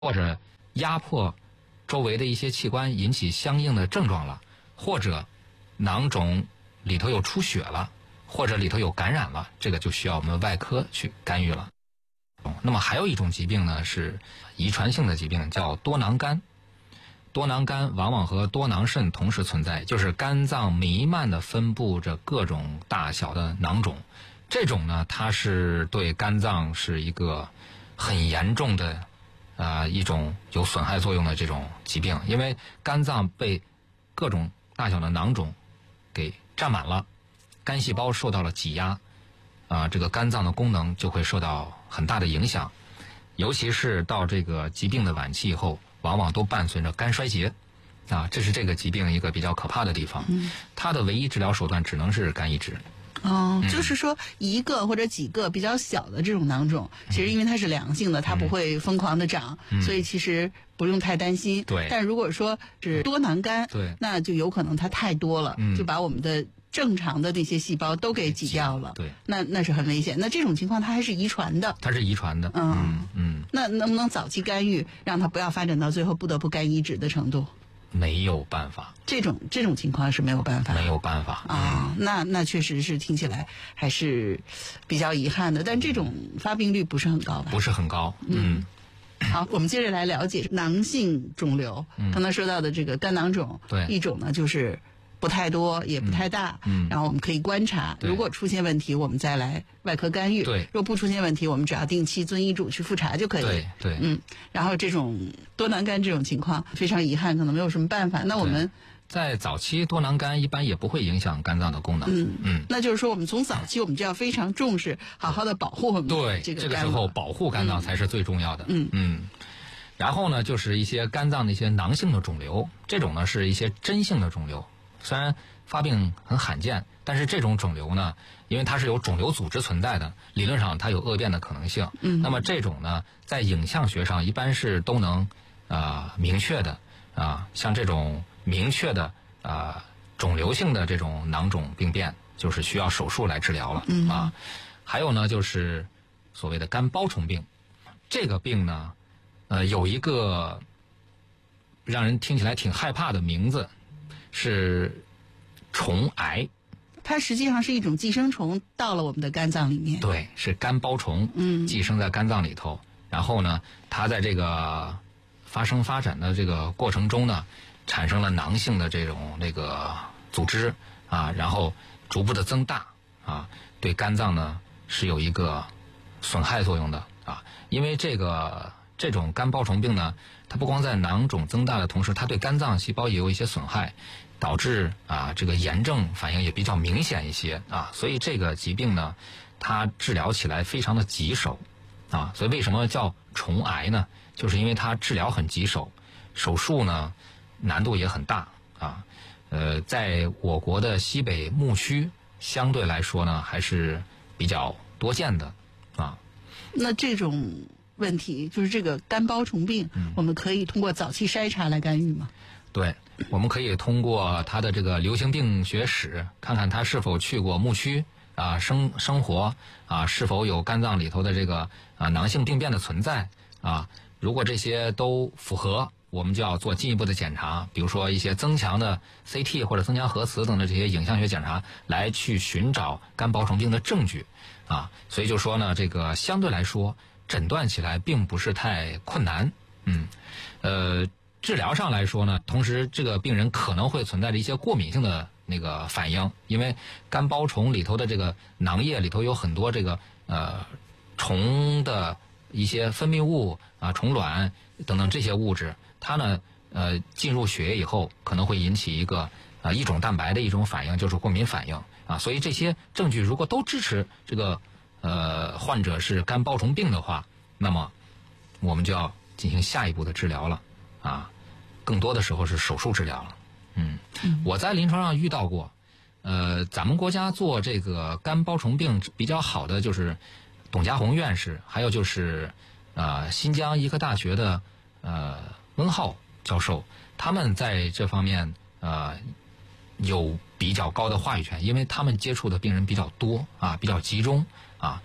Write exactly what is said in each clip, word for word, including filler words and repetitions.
或者压迫周围的一些器官，引起相应的症状了，或者囊肿里头有出血了，或者里头有感染了，这个就需要我们外科去干预了。那么还有一种疾病呢，是遗传性的疾病，叫多囊肝。多囊肝往往和多囊肾同时存在，就是肝脏弥漫的分布着各种大小的囊肿。这种呢，它是对肝脏是一个很严重的啊、呃、一种有损害作用的这种疾病，因为肝脏被各种大小的囊肿给占满了，肝细胞受到了挤压，啊、呃，这个肝脏的功能就会受到很大的影响，尤其是到这个疾病的晚期以后，往往都伴随着肝衰竭，啊，这是这个疾病一个比较可怕的地方。嗯，它的唯一治疗手段只能是肝移植。 哦，就是说一个或者几个比较小的这种囊肿，其实因为它是良性的，它不会疯狂的长， 嗯、 所以其实不用太担心。 对。 但如果说是多囊肝， 对， 那就有可能它太多了， 嗯、 就把我们的正常的那些细胞都给挤掉了。 对。 那那是很危险。那这种情况它还是遗传的。 它是遗传的。 嗯嗯嗯。 那能不能早期干预，让它不要发展到最后不得不肝移植的程度？ 没有办法， 这种这种情况是没有办法， 没有办法啊、嗯。那那确实是听起来还是比较遗憾的，但这种发病率不是很高吧？ 不是很高， 嗯。嗯，好，我们接着来了解囊性肿瘤。嗯、刚才说到的这个肝囊肿， 对， 一种呢就是不太多也不太大， 嗯， 然后我们可以观察，如果出现问题，我们再来外科干预。 对， 如果不出现问题，我们只要定期遵医嘱去复查就可以。 对对， 嗯，然后这种多囊肝这种情况非常遗憾，可能没有什么办法。那我们在早期多囊肝一般也不会影响肝脏的功能。 嗯嗯， 那就是说我们从早期我们就要非常重视，好好的保护我们对这个肝。 这个时候保护肝脏才是最重要的。 嗯嗯。然后呢，就是一些肝脏的一些囊性的肿瘤，这种呢是一些真性的肿瘤。虽然发病很罕见，但是这种肿瘤呢，因为它是有肿瘤组织存在的，理论上它有恶变的可能性。 嗯， 那么这种呢，在影像学上一般是都能啊、呃、明确的啊、呃，像这种明确的啊、呃、肿瘤性的这种囊肿病变，就是需要手术来治疗了。 嗯啊，还有呢，就是所谓的肝包虫病，这个病呢，呃，有一个让人听起来挺害怕的名字。是虫癌， 它实际上是一种寄生虫到了我们的肝脏里面。 对，是肝包虫， 嗯， 寄生在肝脏里头。然后呢，它在这个发生发展的这个过程中呢，产生了囊性的这种那个组织啊，然后逐步的增大啊，对肝脏呢是有一个损害作用的啊，因为这个这种肝包虫病呢，它不光在囊肿增大的同时，它对肝脏细胞也有一些损害，导致啊这个炎症反应也比较明显一些啊，所以这个疾病呢，它治疗起来非常的棘手啊，所以为什么叫虫癌呢？就是因为它治疗很棘手，手术呢难度也很大啊，呃，在我国的西北牧区相对来说呢还是比较多见的啊。 那这种问题就是这个肝包虫病、嗯、我们可以通过早期筛查来干预吗？ 对，我们可以通过他的这个流行病学史，看看他是否去过牧区啊生生活啊，是否有肝脏里头的这个啊囊性病变的存在啊，如果这些都符合，我们就要做进一步的检查，比如说一些增强的 C T 或者增强核磁等的这些影像学检查，来去寻找肝包虫病的证据啊。所以就说呢，这个相对来说诊断起来并不是太困难，嗯，呃，治疗上来说呢，同时这个病人可能会存在着一些过敏性的那个反应，因为肝包虫里头的这个囊液里头有很多这个呃虫的一些分泌物啊、虫卵等等这些物质，它呢呃进入血液以后，可能会引起一个啊一种蛋白的一种反应，就是过敏反应啊。所以这些证据如果都支持这个呃患者是肝包虫病的话，那么我们就要进行下一步的治疗了啊，更多的时候是手术治疗了。嗯，嗯我在临床上遇到过，呃，咱们国家做这个肝包虫病比较好的就是董家宏院士，还有就是呃新疆医科大学的呃温浩教授，他们在这方面呃有比较高的话语权，因为他们接触的病人比较多啊，比较集中啊。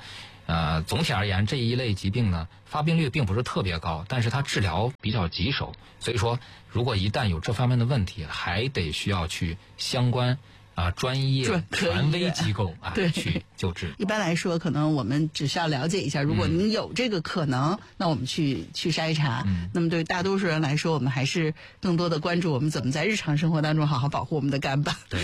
呃，总体而言，这一类疾病呢，发病率并不是特别高，但是它治疗比较棘手。所以说，如果一旦有这方面的问题，还得需要去相关啊专业权威机构啊去救治。 一般来说，可能我们只需要了解一下，如果您有这个可能，嗯、那我们去去筛查。 嗯、 那么对大多数人来说，我们还是更多的关注我们怎么在日常生活当中好好保护我们的肝吧。 对。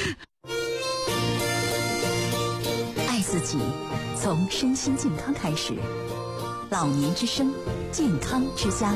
爱自己，从身心健康开始。老年之声，健康之家。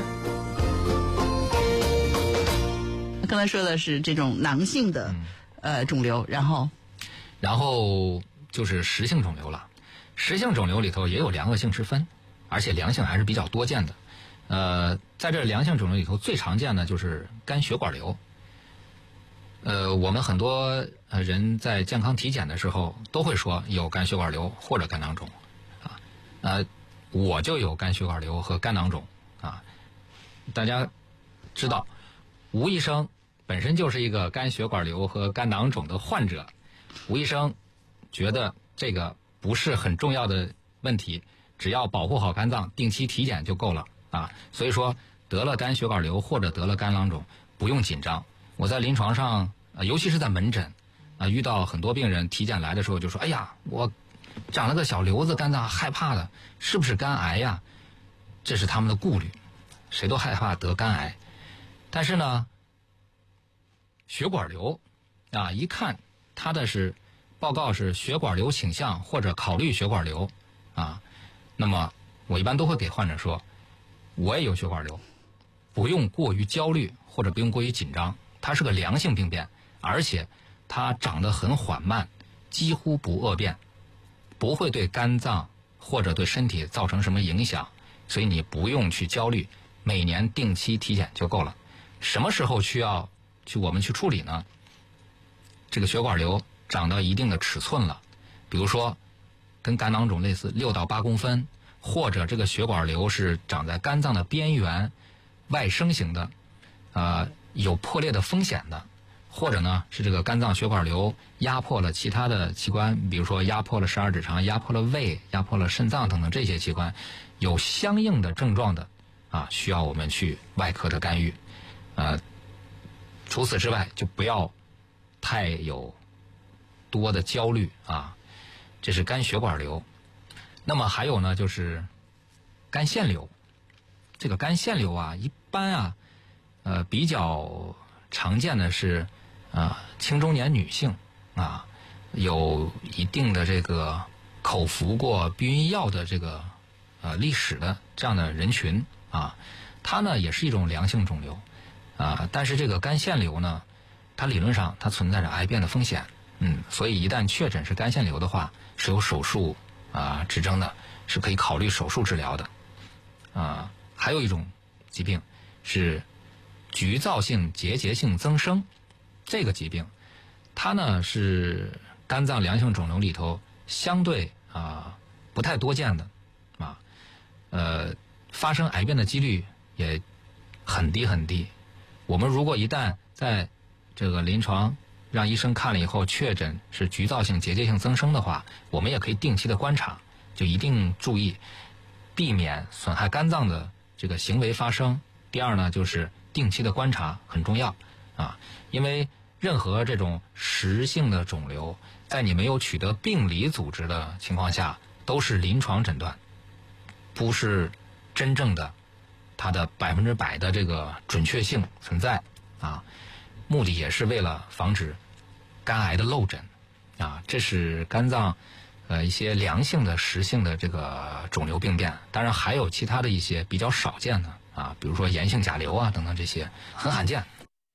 刚才说的是这种囊性的、嗯、呃肿瘤，然后， 然后就是实性肿瘤了。实性肿瘤里头也有良恶性之分，而且良性还是比较多见的。呃，在这良性肿瘤里头，最常见的就是肝血管瘤。呃，我们很多人在健康体检的时候都会说有肝血管瘤或者肝囊肿，啊，呃，我就有肝血管瘤和肝囊肿啊。大家知道，吴医生本身就是一个肝血管瘤和肝囊肿的患者，吴医生觉得这个不是很重要的问题，只要保护好肝脏，定期体检就够了啊。所以说得了肝血管瘤或者得了肝囊肿不用紧张。我在临床上，呃，尤其是在门诊，啊，遇到很多病人体检来的时候就说：“哎呀，我长了个小瘤子，肝脏害怕的，是不是肝癌呀？”这是他们的顾虑，谁都害怕得肝癌。但是呢，血管瘤啊，一看他的是报告是血管瘤倾向或者考虑血管瘤啊，那么我一般都会给患者说，我也有血管瘤，不用过于焦虑或者不用过于紧张。它是个良性病变，而且它长得很缓慢，几乎不恶变，不会对肝脏或者对身体造成什么影响，所以你不用去焦虑，每年定期体检就够了。什么时候需要去我们去处理呢？这个血管瘤长到一定的尺寸了，比如说跟肝囊肿类似六到八公分，或者这个血管瘤是长在肝脏的边缘，外生型的，呃。有破裂的风险的，或者呢是这个肝脏血管瘤压迫了其他的器官，比如说压迫了十二指肠、压迫了胃、压迫了肾脏等等这些器官，有相应的症状的啊，需要我们去外科的干预。呃，除此之外就不要太有多的焦虑啊。这是肝血管瘤。那么还有呢，就是肝腺瘤。这个肝腺瘤啊，一般啊。呃，比较常见的是，啊，青中年女性啊，有一定的这个口服过避孕药的这个呃历史的这样的人群啊，它呢也是一种良性肿瘤啊，但是这个肝腺瘤呢，它理论上它存在着癌变的风险，嗯，所以一旦确诊是肝腺瘤的话，是有手术啊指征的，是可以考虑手术治疗的啊。还有一种疾病是局灶性结节性增生，这个疾病，它呢是肝脏良性肿瘤里头相对啊不太多见的啊，呃，发生癌变的几率也很低很低。我们如果一旦在这个临床让医生看了以后确诊是局灶性结节性增生的话，我们也可以定期的观察，就一定注意避免损害肝脏的这个行为发生。第二呢，就是定期的观察很重要啊，因为任何这种实性的肿瘤，在你没有取得病理组织的情况下，都是临床诊断，不是真正的它的百分之百的这个准确性存在啊。目的也是为了防止肝癌的漏诊啊。这是肝脏呃一些良性的实性的这个肿瘤病变，当然还有其他的一些比较少见的啊，比如说炎性甲瘤啊等等，这些很罕见。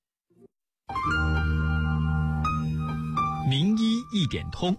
名医一点通。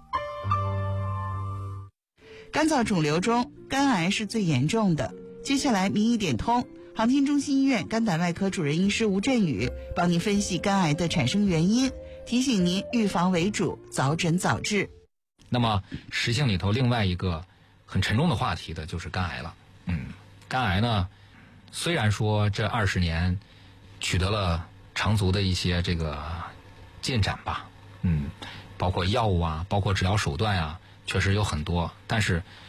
肝脏肿瘤中，肝癌是最严重的。接下来名医点通，航天中心医院肝胆外科主任医师吴振宇帮您分析肝癌的产生原因，提醒您预防为主，早诊早治。 那么实性里头另外一个很沉重的话题的就是肝癌了。嗯，肝癌呢，虽然说这二十年取得了长足的一些这个进展吧，嗯，包括药物啊，包括治疗手段啊，确实有很多，但是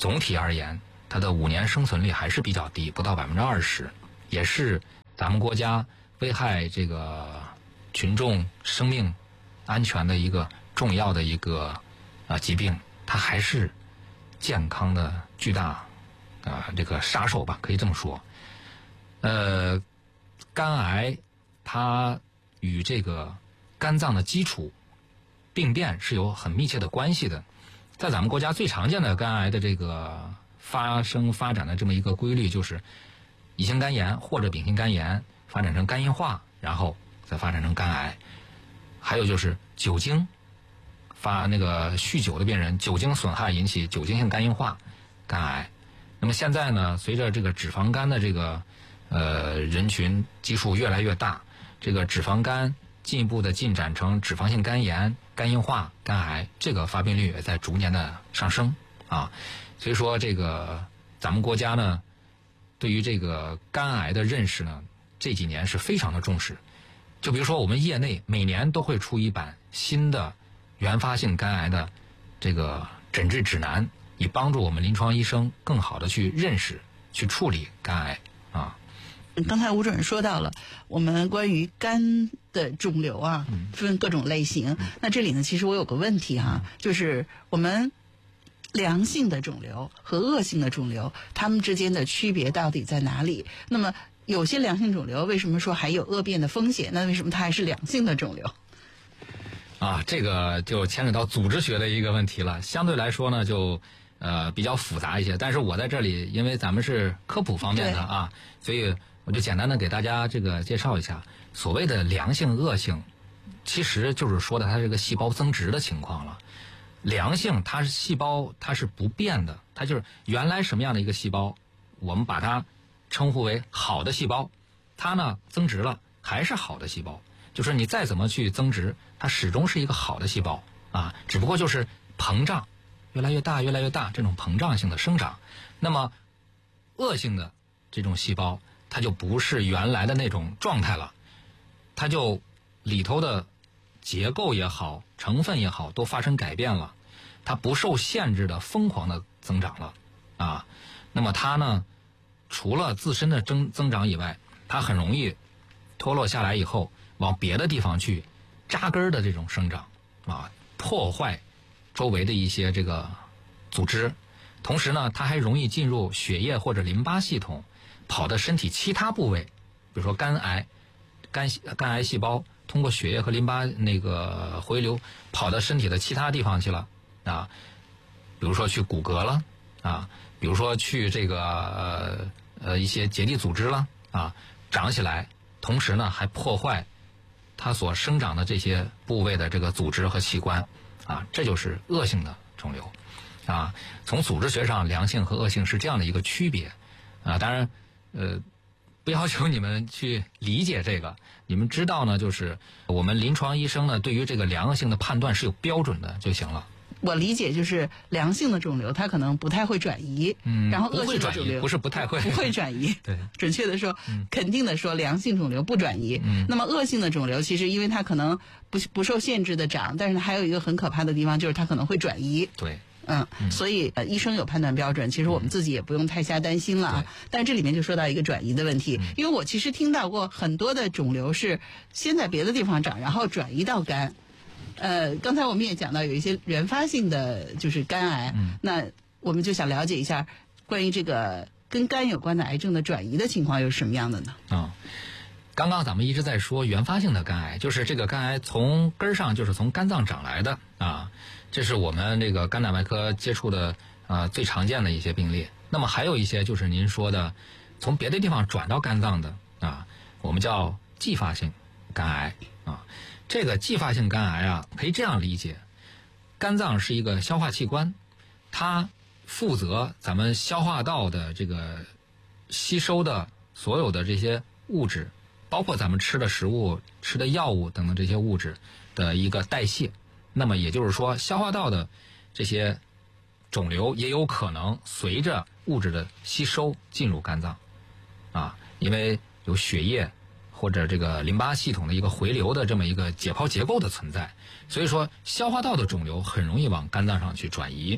总体而言，它的五年生存率还是比较低，不到百分之二十，也是咱们国家危害这个群众生命安全的一个重要的一个啊疾病，它还是健康的巨大啊这个杀手吧，可以这么说。呃，肝癌它与这个肝脏的基础病变是有很密切的关系的。在咱们国家最常见的肝癌的这个发生发展的这么一个规律，就是乙型肝炎或者丙型肝炎发展成肝硬化，然后再发展成肝癌。还有就是酒精发那个酗酒的病人，酒精损害引起酒精性肝硬化、肝癌。那么现在呢，随着这个脂肪肝的这个呃人群基数越来越大，这个脂肪肝进一步的进展成脂肪性肝炎、肝硬化、肝癌，这个发病率也在逐年的上升啊。所以说，这个咱们国家呢，对于这个肝癌的认识呢，这几年是非常的重视。就比如说，我们业内每年都会出一版新的原发性肝癌的这个诊治指南，以帮助我们临床医生更好的去认识、去处理肝癌啊。 刚才吴主任说到了，我们关于肝的肿瘤啊，分各种类型。嗯、那这里呢，其实我有个问题哈、啊，就是我们良性的肿瘤和恶性的肿瘤，它们之间的区别到底在哪里？那么有些良性肿瘤为什么说还有恶变的风险？那为什么它还是良性的肿瘤？ 啊，这个就牵扯到组织学的一个问题了，相对来说呢，就呃比较复杂一些。但是我在这里，因为咱们是科普方面的啊，所以我就简单的给大家这个介绍一下，所谓的良性、恶性，其实就是说的它这个细胞增殖的情况了。良性它是细胞，它是不变的，它就是原来什么样的一个细胞，我们把它称呼为好的细胞，它呢增殖了还是好的细胞，就是你再怎么去增殖，它始终是一个好的细胞啊，只不过就是膨胀，越来越大越来越大，这种膨胀性的生长。那么恶性的这种细胞，它就不是原来的那种状态了，它就里头的结构也好，成分也好，都发生改变了，它不受限制的疯狂的增长了啊。那么它呢，除了自身的增增长以外，它很容易脱落下来以后往别的地方去扎根的这种生长啊，破坏周围的一些这个组织。同时呢，它还容易进入血液或者淋巴系统，跑到身体其他部位，比如说肝癌、肝肝癌细胞通过血液和淋巴那个回流跑到身体的其他地方去了啊，比如说去骨骼了啊，比如说去这个呃呃一些结缔组织了啊，长起来，同时呢还破坏它所生长的这些部位的这个组织和器官啊，这就是恶性的肿瘤啊。从组织学上，良性和恶性是这样的一个区别啊。当然，呃，不要求你们去理解这个，你们知道呢，就是我们临床医生呢，对于这个良恶性的判断是有标准的就行了。 我理解就是良性的肿瘤它可能不太会转移， 嗯， 然后恶性的肿瘤不是不太会， 不会转移， 对， 准确的说，嗯、肯定的说，良性肿瘤不转移。 嗯， 那么恶性的肿瘤其实因为它可能不不受限制的长，但是还有一个很可怕的地方就是它可能会转移。 对。 嗯， 嗯所以呃，医生有判断标准，其实我们自己也不用太瞎担心了啊。但这里面就说到一个转移的问题， 嗯、 因为我其实听到过很多的肿瘤是先在别的地方长，然后转移到肝。呃，刚才我们也讲到有一些原发性的就是肝癌， 嗯、 那我们就想了解一下关于这个跟肝有关的癌症的转移的情况又是什么样的呢？ 啊、哦，刚刚咱们一直在说原发性的肝癌，就是这个肝癌从根儿上就是从肝脏长来的啊，这是我们这个肝胆外科接触的啊最常见的一些病例。那么还有一些就是您说的从别的地方转到肝脏的啊，我们叫继发性肝癌啊。这个继发性肝癌啊，可以这样理解，肝脏是一个消化器官，它负责咱们消化道的这个吸收的所有的这些物质，包括咱们吃的食物、吃的药物等等这些物质的一个代谢。那么也就是说，消化道的这些肿瘤也有可能随着物质的吸收进入肝脏啊，因为有血液或者这个淋巴系统的一个回流的这么一个解剖结构的存在，所以说消化道的肿瘤很容易往肝脏上去转移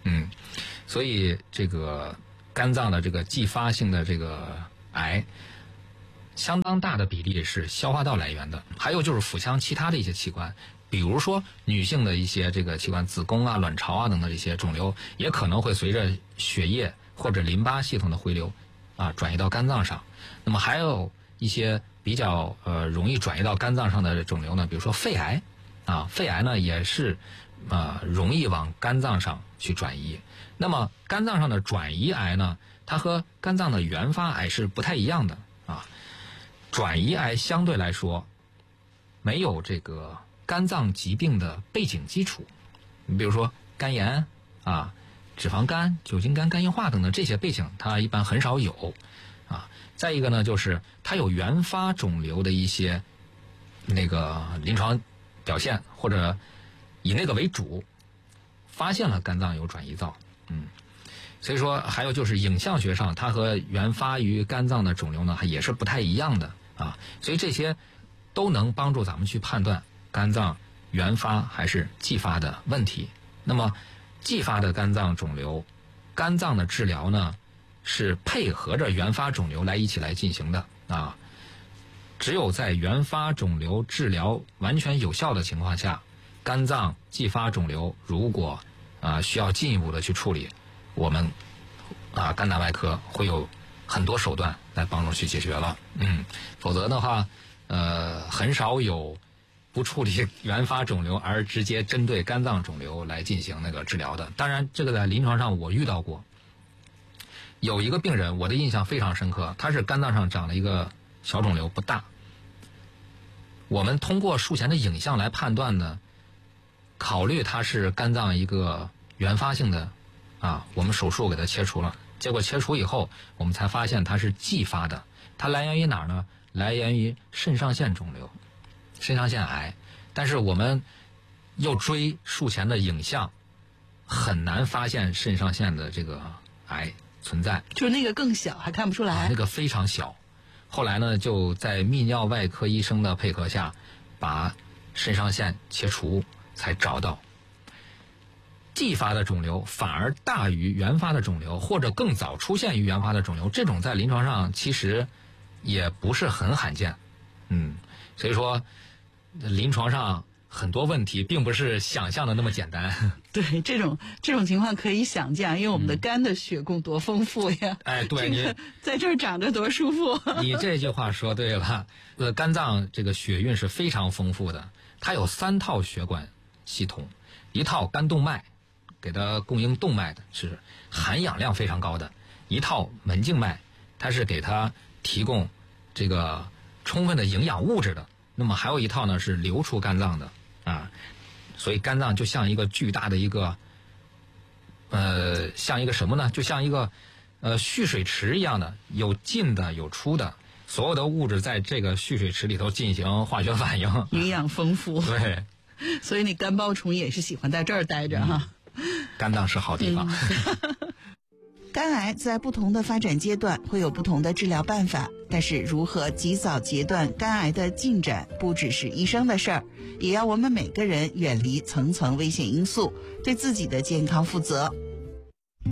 嗯，所以这个肝脏的这个继发性的这个癌，相当大的比例是消化道来源的，还有就是腹腔其他的一些器官，比如说女性的一些这个器官，子宫啊、卵巢啊等等这些肿瘤，也可能会随着血液或者淋巴系统的回流啊转移到肝脏上。那么还有一些比较呃容易转移到肝脏上的肿瘤呢，比如说肺癌啊，肺癌呢也是呃容易往肝脏上去转移。那么肝脏上的转移癌呢，它和肝脏的原发癌是不太一样的啊。转移癌相对来说没有这个肝脏疾病的背景基础，你比如说肝炎啊、脂肪肝、酒精肝、肝硬化等等这些背景，它一般很少有啊。再一个呢，就是它有原发肿瘤的一些那个临床表现，或者以那个为主，发现了肝脏有转移灶，嗯。所以说，还有就是影像学上，它和原发于肝脏的肿瘤呢，也是不太一样的啊。所以这些都能帮助咱们去判断肝脏原发还是继发的问题。那么，继发的肝脏肿瘤，肝脏的治疗呢，是配合着原发肿瘤来一起来进行的啊。只有在原发肿瘤治疗完全有效的情况下，肝脏继发肿瘤如果啊需要进一步的去处理，我们啊肝胆外科会有很多手段来帮助去解决了，嗯，否则的话，呃，很少有不处理原发肿瘤而直接针对肝脏肿瘤来进行那个治疗的。当然，这个在临床上我遇到过，有一个病人，我的印象非常深刻，他是肝脏上长了一个小肿瘤，不大。我们通过术前的影像来判断呢，考虑他是肝脏一个原发性的。啊，我们手术给它切除了，结果切除以后，我们才发现它是继发的。它来源于哪儿呢？来源于肾上腺肿瘤、肾上腺癌。但是我们又追术前的影像，很难发现肾上腺的这个癌存在。 就是那个更小，还看不出来。 啊、那个非常小。后来呢，就在泌尿外科医生的配合下，把肾上腺切除，才找到。继发的肿瘤反而大于原发的肿瘤，或者更早出现于原发的肿瘤，这种在临床上其实也不是很罕见，嗯，所以说临床上很多问题并不是想象的那么简单。 对，这种这种情况可以想见，因为我们的肝的血供多丰富呀！ 哎，对， 这个在这儿长着多舒服。 你这句话说对了，呃，肝脏这个血运是非常丰富的，它有三套血管系统，一套肝动脉。给它供应动脉的是含氧量非常高的，一套门静脉，它是给它提供这个充分的营养物质的。那么还有一套呢是流出肝脏的啊，所以肝脏就像一个巨大的一个，呃，像一个什么呢？就像一个呃蓄水池一样的，有进的有出的，所有的物质在这个蓄水池里头进行化学反应， 营养丰富。 对， 所以你肝包虫也是喜欢在这儿待着哈。 嗯肝脏是好地方。 嗯、肝癌在不同的发展阶段会有不同的治疗办法，但是如何及早截断肝癌的进展，不只是医生的事儿，也要我们每个人远离层层危险因素，对自己的健康负责。